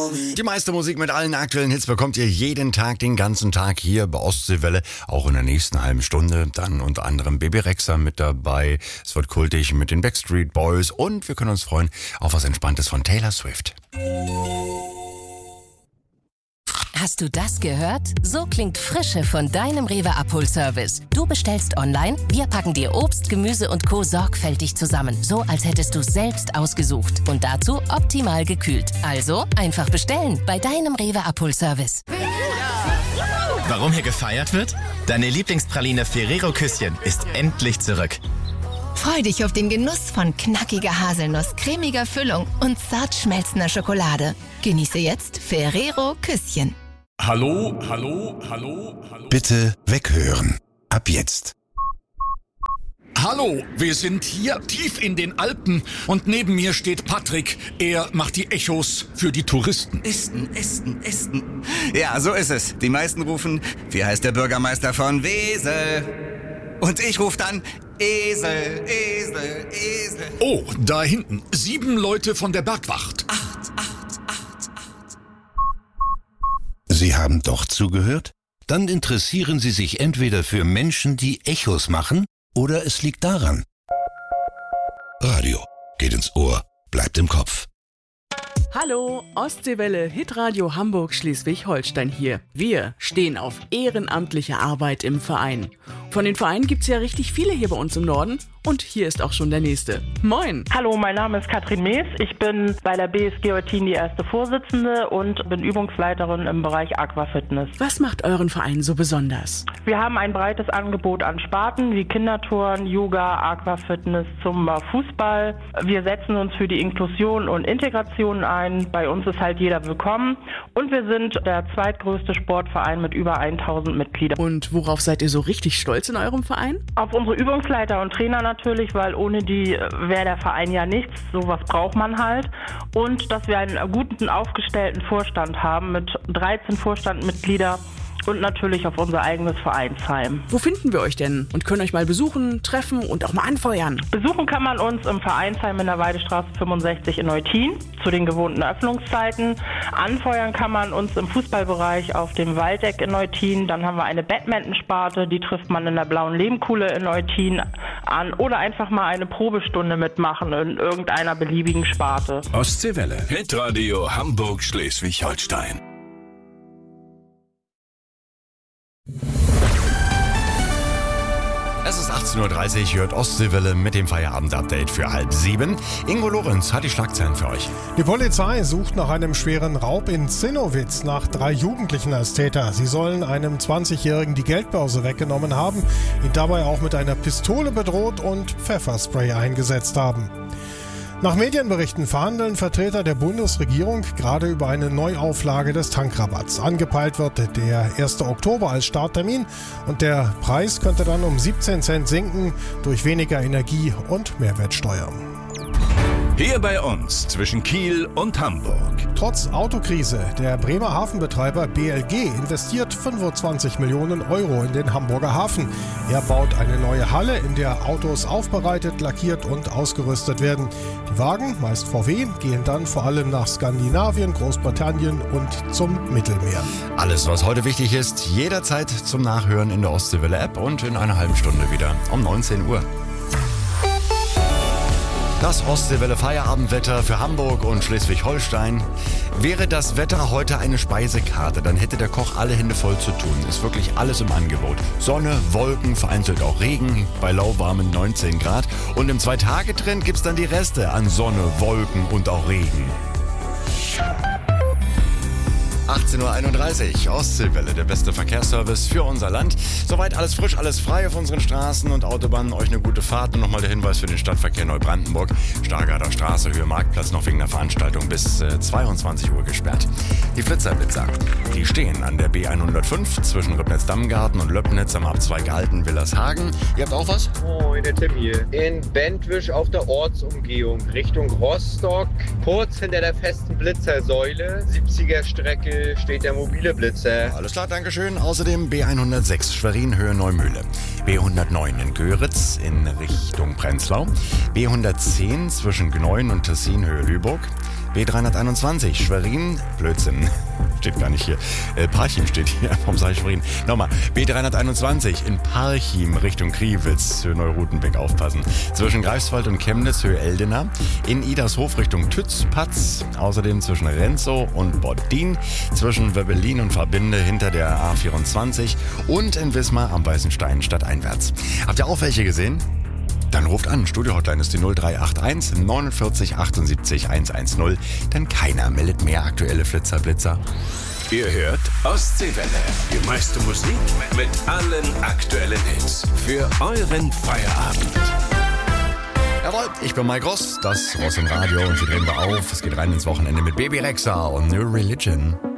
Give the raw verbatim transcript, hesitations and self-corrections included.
Die meiste Musik mit allen aktuellen Hits bekommt ihr jeden Tag, den ganzen Tag hier bei Ostseewelle. Auch in der nächsten halben Stunde. Dann unter anderem Bebe Rexha mit dabei. Es wird kultig mit den Backstreet Boys. Und wir können uns freuen auf was Entspanntes von Taylor Swift. Hast du das gehört? So klingt Frische von deinem Rewe Abholservice. Du bestellst online, wir packen dir Obst, Gemüse und Co. sorgfältig zusammen. So, als hättest du es selbst ausgesucht. Und dazu optimal gekühlt. Also einfach bestellen bei deinem Rewe Abholservice. Warum hier gefeiert wird? Deine Lieblingspraline Ferrero Küsschen ist endlich zurück. Freu dich auf den Genuss von knackiger Haselnuss, cremiger Füllung und zart schmelzender Schokolade. Genieße jetzt Ferrero Küsschen. Hallo, hallo, hallo, hallo. Bitte weghören. Ab jetzt. Hallo, wir sind hier tief in den Alpen und neben mir steht Patrick. Er macht die Echos für die Touristen. Esten, Esten, Esten. Ja, so ist es. Die meisten rufen, wie heißt der Bürgermeister von Wesel? Und ich rufe dann, Esel, Esel, Esel. Oh, da hinten, sieben Leute von der Bergwacht. Acht, acht, acht, acht. Sie haben doch zugehört? Dann interessieren Sie sich entweder für Menschen, die Echos machen, oder es liegt daran. Radio geht ins Ohr, bleibt im Kopf. Hallo, Ostseewelle, Hitradio Hamburg Schleswig-Holstein hier. Wir stehen auf ehrenamtliche Arbeit im Verein. Von den Vereinen gibt's ja richtig viele hier bei uns im Norden. Und hier ist auch schon der nächste. Moin! Hallo, mein Name ist Katrin Mees. Ich bin bei der B S G Eutin die erste Vorsitzende und bin Übungsleiterin im Bereich Aquafitness. Was macht euren Verein so besonders? Wir haben ein breites Angebot an Sparten wie Kindertouren, Yoga, Aquafitness, Zumba, Fußball. Wir setzen uns für die Inklusion und Integration ein. Bei uns ist halt jeder willkommen. Und wir sind der zweitgrößte Sportverein mit über tausend Mitgliedern. Und worauf seid ihr so richtig stolz in eurem Verein? Auf unsere Übungsleiter und Trainer natürlich, weil ohne die wäre der Verein ja nichts. Sowas braucht man halt. Und dass wir einen guten, aufgestellten Vorstand haben mit dreizehn Vorstandmitgliedern und natürlich auf unser eigenes Vereinsheim. Wo finden wir euch denn und können euch mal besuchen, treffen und auch mal anfeuern? Besuchen kann man uns im Vereinsheim in der Weidestraße fünfundsechzig in Eutin zu den gewohnten Öffnungszeiten. Anfeuern kann man uns im Fußballbereich auf dem Waldeck in Eutin. Dann haben wir eine Badmintonsparte, die trifft man in der Blauen Lehmkuhle in Eutin an. Oder einfach mal eine Probestunde mitmachen in irgendeiner beliebigen Sparte. Ostseewelle. Hitradio Hamburg Schleswig-Holstein. Es ist achtzehn Uhr dreißig, hört Ostseewelle mit dem Feierabend-Update für halb sieben. Ingo Lorenz hat die Schlagzeilen für euch. Die Polizei sucht nach einem schweren Raub in Zinnowitz nach drei Jugendlichen als Täter. Sie sollen einem zwanzigjährigen die Geldbörse weggenommen haben, ihn dabei auch mit einer Pistole bedroht und Pfefferspray eingesetzt haben. Nach Medienberichten verhandeln Vertreter der Bundesregierung gerade über eine Neuauflage des Tankrabatts. Angepeilt wird der erste Oktober als Starttermin und der Preis könnte dann um siebzehn Cent sinken durch weniger Energie- und Mehrwertsteuer. Hier bei uns zwischen Kiel und Hamburg. Trotz Autokrise, der Bremer Hafenbetreiber B L G investiert fünfundzwanzig Millionen Euro in den Hamburger Hafen. Er baut eine neue Halle, in der Autos aufbereitet, lackiert und ausgerüstet werden. Die Wagen, meist V W, gehen dann vor allem nach Skandinavien, Großbritannien und zum Mittelmeer. Alles, was heute wichtig ist, jederzeit zum Nachhören in der Ostseewelle-App und in einer halben Stunde wieder um neunzehn Uhr. Das Ostseewelle Feierabendwetter für Hamburg und Schleswig-Holstein. Wäre das Wetter heute eine Speisekarte, dann hätte der Koch alle Hände voll zu tun. Ist wirklich alles im Angebot. Sonne, Wolken, vereinzelt auch Regen, bei lauwarmen neunzehn Grad. Und im Zwei-Tage-Trend gibt's dann die Reste an Sonne, Wolken und auch Regen. achtzehn Uhr einunddreißig, Ostseewelle, der beste Verkehrsservice für unser Land. Soweit alles frisch, alles frei auf unseren Straßen und Autobahnen. Euch eine gute Fahrt und nochmal der Hinweis für den Stadtverkehr Neubrandenburg. Stargarder Straße, Höhe Marktplatz noch wegen der Veranstaltung bis äh, zweiundzwanzig Uhr gesperrt. Die Flitzerblitzer, die stehen an der B hundertfünf zwischen Ribnitz-Dammgarten und Löppnitz am Abzweig Alten-Willershagen. Ihr habt auch was? Moin, der Tim hier. In Bentwisch auf der Ortsumgehung Richtung Rostock, kurz hinter der festen Blitzersäule, siebziger Strecke, steht der mobile Blitzer. Alles klar, Dankeschön. Außerdem B hundertsechs Schwerin Höhe Neumühle, B hundertneun in Göritz in Richtung Prenzlau, B hundertzehn zwischen Gneuen und Tessin Höhe Lübeck, B dreihunderteinundzwanzig, Schwerin, Blödsinn, steht gar nicht hier. Äh, Parchim steht hier, warum sage ich Schwerin? Nochmal, B dreihunderteinundzwanzig in Parchim Richtung Kriwitz, Höhe Neurutenbeck aufpassen. Zwischen Greifswald und Chemnitz, Höhe Eldena. In Idershof Richtung Tütz, Patz. Außerdem zwischen Renzow und Boddin. Zwischen Wöbbelin und Verbinde hinter der A vierundzwanzig. Und in Wismar am Weißen Stein stadteinwärts. Habt ihr auch welche gesehen? Dann ruft an. Studio-Hotline ist die null drei acht eins neunundvierzig achtundsiebzig hundertzehn. Denn keiner meldet mehr aktuelle Flitzer-Blitzer. Ihr hört Ostseewelle. Die meiste Musik mit allen aktuellen Hits. Für euren Feierabend. Jawohl, ich bin Mike Ross, das Ross im Radio und hier drehen wir auf. Es geht rein ins Wochenende mit Baby Rexha und New Religion.